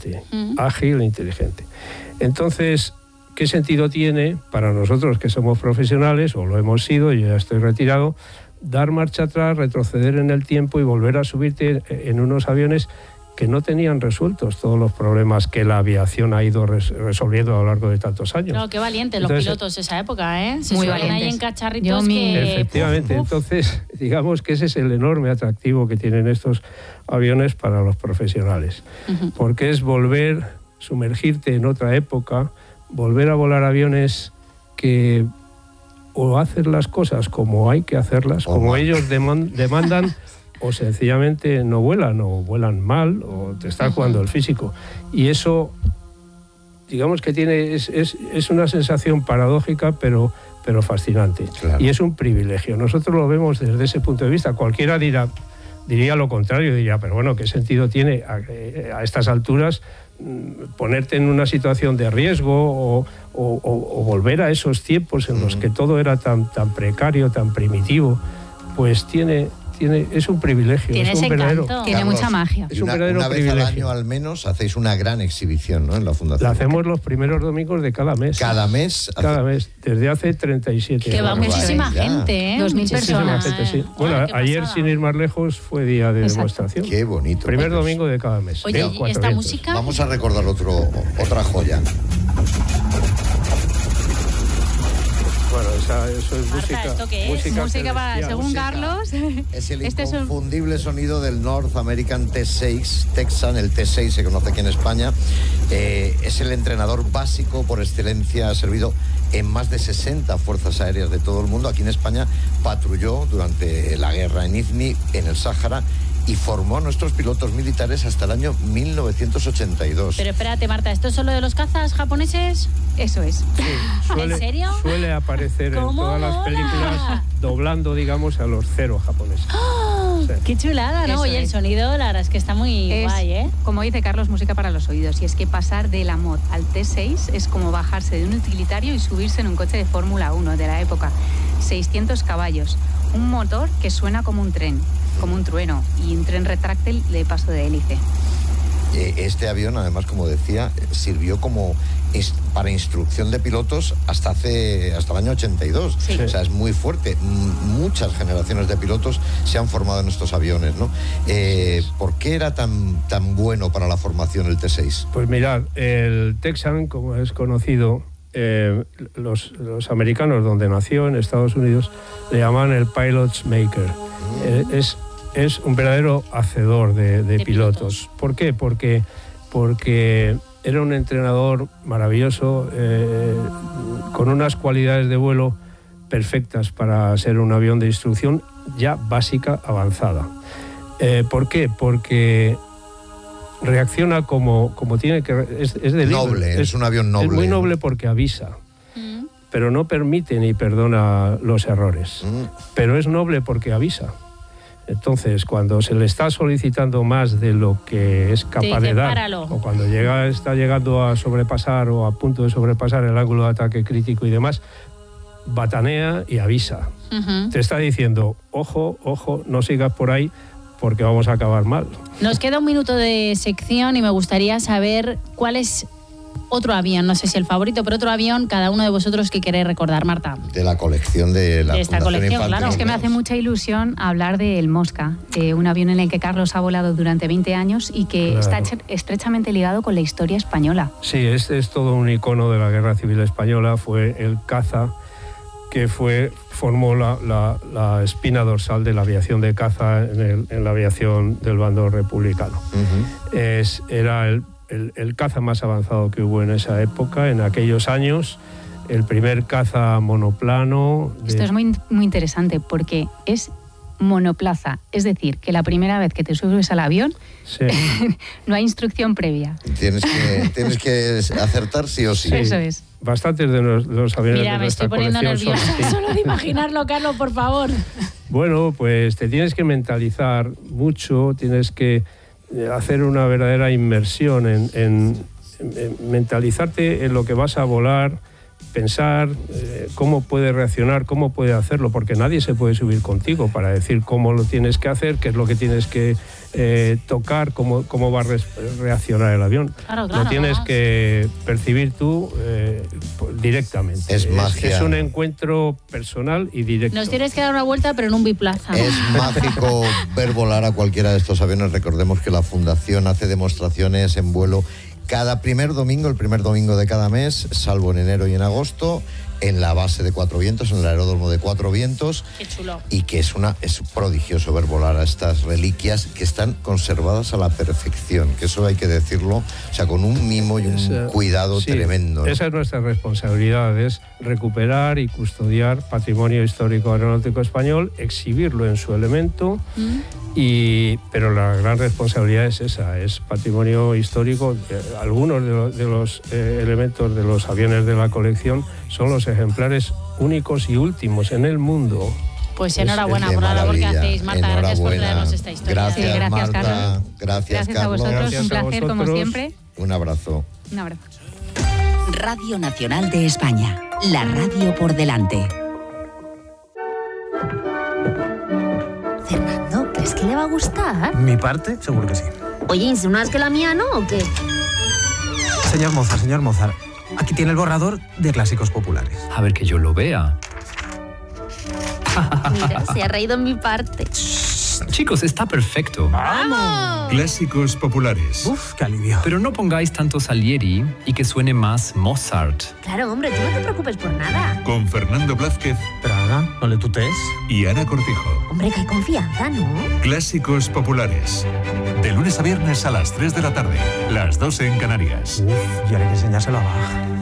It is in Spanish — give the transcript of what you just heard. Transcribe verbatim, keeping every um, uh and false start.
inteligente, uh-huh. ágil e inteligente. Entonces, ¿qué sentido tiene para nosotros que somos profesionales, o lo hemos sido, yo ya estoy retirado, dar marcha atrás, retroceder en el tiempo y volver a subirte en unos aviones que no tenían resueltos todos los problemas que la aviación ha ido res resolviendo a lo largo de tantos años? Claro, qué valientes los pilotos de esa época, ¿eh? Se muy suben ahí en cacharritos que... Efectivamente, uf, uf. Entonces, digamos que ese es el enorme atractivo que tienen estos aviones para los profesionales, uh-huh. porque es volver, sumergirte en otra época, volver a volar aviones que o hacer las cosas como hay que hacerlas, oh, como man. ellos deman demandan, o sencillamente no vuelan, o vuelan mal, o te está jugando el físico. Y eso, digamos que tiene es, es, es una sensación paradójica, pero, pero fascinante. Claro. Y es un privilegio. Nosotros lo vemos desde ese punto de vista. Cualquiera dirá, diría lo contrario, diría, pero bueno, ¿qué sentido tiene a, a estas alturas ponerte en una situación de riesgo o, o, o volver a esos tiempos en los que todo era tan, tan precario, tan primitivo? Pues tiene... Tiene, es un privilegio, tiene es un ese verdadero, encanto. Tiene mucha magia. Es un una, verdadero una vez privilegio. Al año al menos hacéis una gran exhibición, ¿no? En la Fundación. La hacemos los primeros domingos de cada mes. ¿Cada mes? Cada hace... mes, desde hace treinta y siete años. Que va muchísima gente, ¿eh? Dos mil personas. Gente, sí. Bueno, Ay, ayer, pasada. sin ir más lejos, fue día de Exacto. demostración. Qué bonito. Primer pues. domingo de cada mes. Oye, ¿y esta vientos. música? Vamos a recordar otro, otra joya. Bueno, esa, eso es Marta, música. ¿esto qué es? Música, música para, según música. Carlos. Es el este inconfundible es un... sonido del North American T seis, Texan, el T seis se conoce aquí en España. Eh, es el entrenador básico por excelencia, ha servido en más de sesenta fuerzas aéreas de todo el mundo. Aquí en España patrulló durante la guerra en I Z M I, en el Sáhara, y formó a nuestros pilotos militares hasta el año mil novecientos ochenta y dos. Pero espérate, Marta, ¿esto es solo de los cazas japoneses? Eso es. Sí, suele, ¿En serio? Suele aparecer en todas las películas doblando, digamos, a los cero japoneses. ¡Oh! Sí. ¡Qué chulada! ¿No? Oye, el sonido, la verdad es que está muy es, guay, ¿eh? Como dice Carlos, música para los oídos. Y es que pasar de la mod al T seis es como bajarse de un utilitario y subirse en un coche de Fórmula uno de la época. seiscientos caballos. Un motor que suena como un tren, como un trueno, y un tren retráctil de paso de hélice. Este avión, además, como decía, sirvió como para instrucción de pilotos hasta hace hasta el año ochenta y dos. Sí. O sea, es muy fuerte. Muchas generaciones de pilotos se han formado en estos aviones, ¿no? Eh, ¿Por qué era tan, tan bueno para la formación el T seis? Pues mirad, el Texan, como es conocido, eh, los, los americanos, donde nació, en Estados Unidos, le llaman el Pilot's Maker. Mm. Eh, es... Es un verdadero hacedor de, de, de pilotos. pilotos. ¿Por qué? Porque, porque era un entrenador maravilloso, eh, con unas cualidades de vuelo perfectas para ser un avión de instrucción ya básica, avanzada. Eh, ¿Por qué? Porque reacciona como, como tiene que... Es, es de noble, es, es un avión noble. Es muy noble porque avisa, mm. pero no permite ni perdona los errores. Mm. Pero es noble porque avisa. Entonces, cuando se le está solicitando más de lo que es capaz de dar, páralo. o cuando llega, está llegando a sobrepasar o a punto de sobrepasar el ángulo de ataque crítico y demás, batanea y avisa. Uh-huh. Te está diciendo, ojo, ojo, no sigas por ahí porque vamos a acabar mal. Nos queda un minuto de sección y me gustaría saber cuál es otro avión, no sé si el favorito, pero otro avión, cada uno de vosotros que queréis recordar, Marta. De la colección de la de esta Fundación colección, Infantil. claro. Es que me hace mucha ilusión hablar del Mosca, de un avión en el que Carlos ha volado durante veinte años y que claro. está estrechamente ligado con la historia española. Sí, este es todo un icono de la Guerra Civil Española, fue el caza que fue, formó la, la, la espina dorsal de la aviación de caza en, el, en la aviación del bando republicano. Uh-huh. es, era el El, el caza más avanzado que hubo en esa época, en aquellos años, el primer caza monoplano. De... Esto es muy, muy interesante porque es monoplaza, es decir, que la primera vez que te subes al avión sí. no hay instrucción previa. Tienes que, tienes que acertar sí o sí. sí. Eso es. Bastantes de los, los aviones Mira, de nuestra colección. Mira, me estoy poniendo nerviosa solo de imaginarlo, Carlos, por favor. Bueno, pues te tienes que mentalizar mucho, tienes que hacer una verdadera inmersión en, en, en mentalizarte en lo que vas a volar, pensar eh, cómo puede reaccionar, cómo puede hacerlo, porque nadie se puede subir contigo para decir cómo lo tienes que hacer, qué es lo que tienes que eh, tocar, cómo, cómo va a re reaccionar el avión. Claro, claro, lo tienes vamos. que percibir tú eh, directamente. Es magia. Es, es un encuentro personal y directo. Nos tienes que dar una vuelta, pero en un biplaza. Es mágico ver volar a cualquiera de estos aviones. Recordemos que la Fundación hace demostraciones en vuelo cada primer domingo, el primer domingo de cada mes, salvo en enero y en agosto, en la base de Cuatro Vientos, en el aeródromo de Cuatro Vientos. Qué chulo. Y que es, una, es prodigioso ver volar a estas reliquias que están conservadas a la perfección, que eso hay que decirlo, o sea, con un mimo y un Esa, cuidado sí, tremendo, ¿no? Esa es nuestra responsabilidad, es recuperar y custodiar patrimonio histórico aeronáutico español, exhibirlo en su elemento, ¿Mm? y, pero la gran responsabilidad es esa, es patrimonio histórico. Algunos de los, de los eh, elementos de los aviones de la colección son los ejemplares únicos y últimos en el mundo. Pues Es- enhorabuena es de por la labor que maravilla. hacéis, Marta. Gracias por Enhorabuena. traernos esta historia. Gracias, Sí, gracias, Marta. Carlos. Gracias, Gracias a Carlos. vosotros, Gracias un a placer como vosotros. siempre. Un abrazo. Un abrazo. Radio Nacional de España, la radio por delante. Fernando, ¿crees que le va a gustar? Mi parte, seguro que sí. Oye, ¿insinúas que la mía no o qué? Señor Mozart, señor Mozart, aquí tiene el borrador de clásicos populares. A ver que yo lo vea. Mira, se ha reído en mi parte. Chicos, está perfecto. ¡Vamos! Clásicos populares. Uf, qué alivio. Pero no pongáis tanto Salieri y que suene más Mozart. Claro, hombre, tú no te preocupes por nada. Con Fernando Blázquez Pero Ana, no le tutees. y Ana Cortijo. Hombre, que hay confianza, ¿no? Clásicos populares. De lunes a viernes a las tres de la tarde. Las doce en Canarias. Uf, y ahora hay que enseñárselo a Bach.